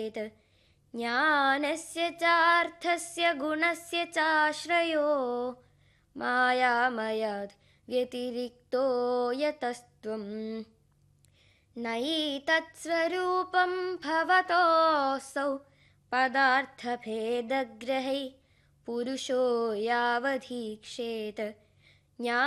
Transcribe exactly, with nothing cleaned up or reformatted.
चेत् ज्ञानस्य चार्थस्य गुणस्य चाश्रयो मायामयाद् व्यतिरिक्तो यतस्त्वं नैतत्स्वरूपं भवतोऽसौ पदार्थभेदग्रहै पुरुषो यावधीक्षेत।